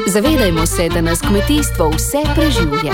Zavedajmo se, da nas kmetijstvo vse preživlja.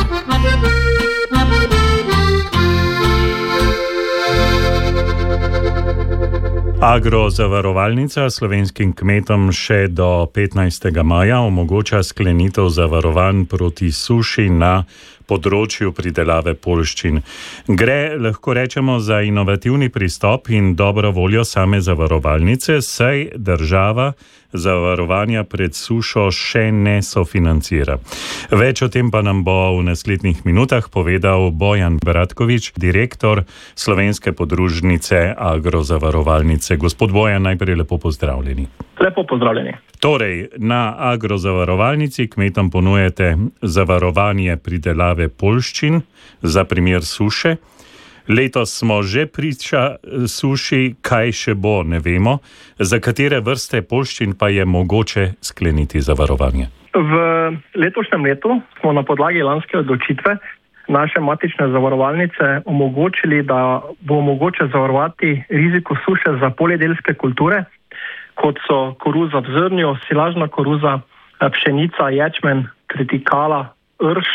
Agrozavarovalnica slovenskim kmetom še do 15. maja omogoča sklenitev zavarovanj proti suši na področju pridelave poljščin. Gre, lahko rečemo, za inovativni pristop in dobro voljo same zavarovalnice, saj država zavarovanja pred sušo še ne sofinancira. Več o tem pa nam bo v naslednjih minutah povedal Bojan Bratkovič, direktor slovenske podružnice Agrozavarovalnice. Gospod Bojan, najprej lepo pozdravljeni. Lepo pozdravljeni. Torej, na Agrozavarovalnici kmetom ponujete zavarovanje pridelave poljščin za primer suše. Letos smo že priča suši, kaj še bo, ne vemo. Za katere vrste poljščin pa je mogoče skleniti zavarovanje? V letošnjem letu smo na podlagi lanske odločitve naše matične zavarovalnice omogočili, da bo mogoče zavarovati riziko suše za poljedelske kulture, kot so koruza v zrnju, silažna koruza, pšenica, ječmen, tritikala, rž,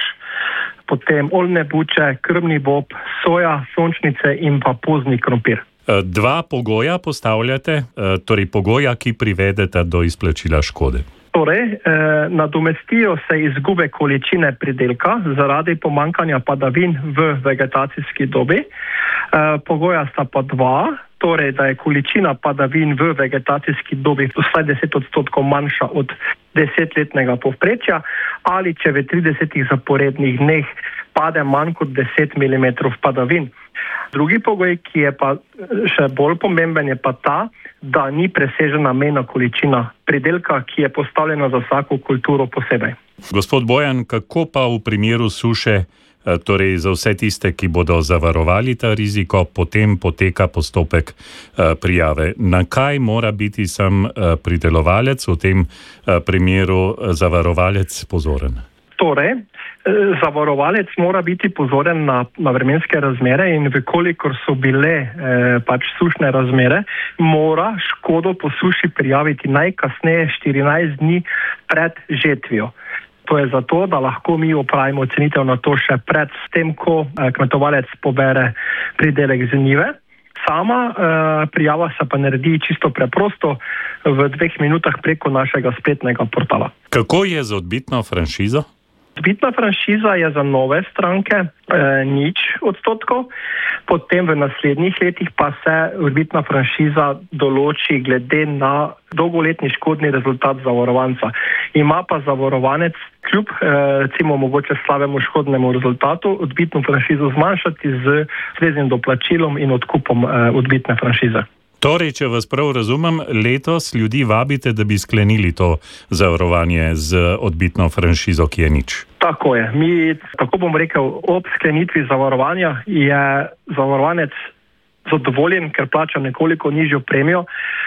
potem oljne buče, krmni bob, soja, sončnice in pa pozni krompir. Dva pogoja postavljate, torej pogoja, ki privedeta do izplačila škode. Torej, nadomestijo se izgube količine pridelka zaradi pomanjkanja padavin v vegetacijski dobi. Pogoja sta pa dva, torej, da je količina padavin v vegetacijski dobi vsaj 10% manjša od 10-letnega povprečja, ali če v 30 zaporednih dneh pade manj kot 10 mm padavin. Drugi pogoj, ki je pa še bolj pomemben, je pa ta, da ni presežena mejna količina pridelka, ki je postavljena za vsako kulturo posebej. Gospod Bojan, kako pa v primeru suše, torej za vse tiste, ki bodo zavarovali ta riziko, potem poteka postopek prijave? Na kaj mora biti sam pridelovalec, v tem primeru zavarovalec, pozoren? Torej, zavarovalec mora biti pozoren na vremenske razmere in vkolikor so bile sušne razmere, mora škodo po suši prijaviti najkasneje 14 dni pred žetvijo. To je zato, da lahko mi opravimo ocenitev na to še pred tem, ko kmetovalec pobere pridelek z njive. Sama prijava se pa naredi čisto preprosto v 2 minutah preko našega spletnega portala. Kako je z odbitno franšizo? Odbitna franšiza je za nove stranke 0%, potem v naslednjih letih pa se odbitna franšiza določi glede na dolgoletni škodni rezultat zavarovanca. Ima pa zavarovanec kljub recimo mogoče slabemu škodnemu rezultatu odbitno franšizo zmanjšati z ustreznim doplačilom in odkupom odbitne franšize. Torej, če vas prav razumem, letos ljudi vabite, da bi sklenili to zavarovanje z odbitno franšizo, ki je 0. Tako je. Mi, tako bom rekel, ob sklenitvi zavarovanja je zavarovanec zadovoljen, ker plača nekoliko nižjo premijo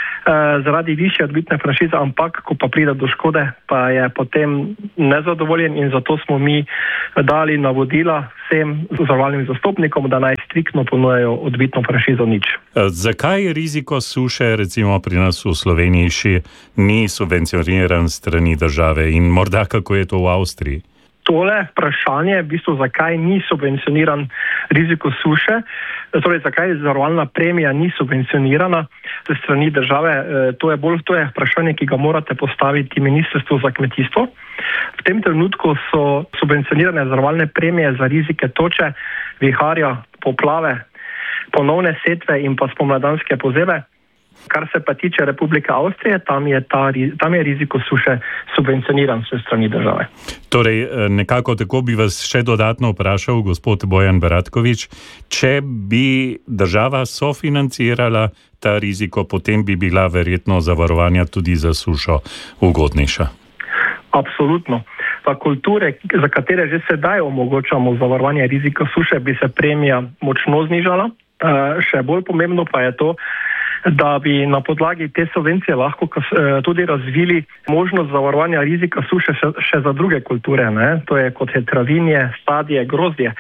zaradi višje odbitne franšize, ampak ko pa pride do škode, pa je potem nezadovoljen in zato smo mi dali navodila vsem zavarovalnim zastopnikom, da naj striktno ponujajo odbitno franšizo 0. Zakaj riziko suše recimo pri nas v Sloveniji še ni subvencioniran strani države in morda kako je to v Avstriji? Tole vprašanje, v bistvu zakaj ni subvencioniran riziko suše, torej zakaj zavarovalna premija ni subvencionirana ze strani države, to je vprašanje, ki ga morate postaviti Ministrstvu za kmetijstvo. V tem trenutku so subvencionirane zavarovalne premije za rizike toče, viharja, poplave, ponovne setve in pa spomladanske pozebe. Kar se pa tiče Republike Avstrije, tam je riziko suše subvencioniran s strani države. Torej, nekako tako bi vas še dodatno vprašal, gospod Bojan Bratkovič, če bi država sofinancirala ta riziko, potem bi bila verjetno zavarovanja tudi za sušo ugodnejša. Absolutno. Za kulture, za katere že sedaj omogočamo zavarovanje rizika suše, bi se premija močno znižala. Še bolj pomembno pa je to, da bi na podlagi te subvencije lahko tudi razvili možnost zavarovanja rizika suše še za druge kulture, ne? To je kot je travinje, sadje, grozdje.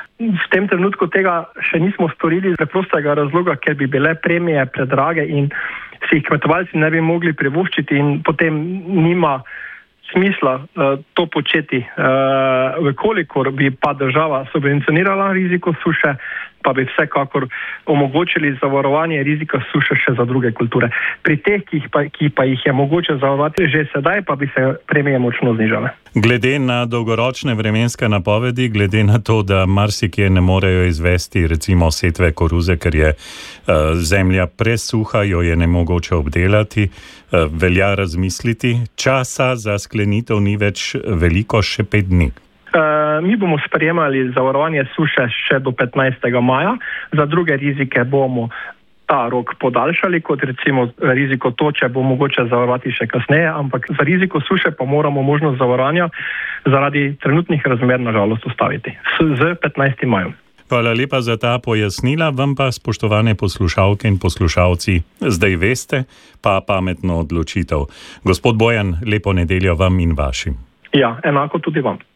V tem trenutku tega še nismo storili iz preprostega razloga, ker bi bile premije predrage in si jih kmetovalci ne bi mogli privoščiti in potem nima smisla to početi, vkolikor bi pa država subvencionirala riziko suše, pa bi vsekakor omogočili zavarovanje rizika suše še za druge kulture. Pri teh, ki pa jih je mogoče zavarovati že sedaj, pa bi se premije močno znižale. Glede na dolgoročne vremenske napovedi, glede na to, da marsikje ne morejo izvesti recimo setve koruze, ker je zemlja presuha, jo je nemogoče obdelati, velja razmisliti. Časa za sklenitev ni več veliko, še 5 dni. Mi bomo sprejemali zavarovanje suše še do 15. maja. Za druge rizike bomo ta rok podaljšali, kot recimo riziko toče bo mogoče zavarovati še kasneje, ampak za riziko suše pa moramo možnost zavarovanja zaradi trenutnih razmer nažalost ustaviti z 15. majem. Hvala lepa za ta pojasnila, vam pa, spoštovane poslušalke in poslušalci, zdaj veste, pa pametno odločitev. Gospod Bojan, lepo nedeljo vam in vašim. Ja, enako tudi vam.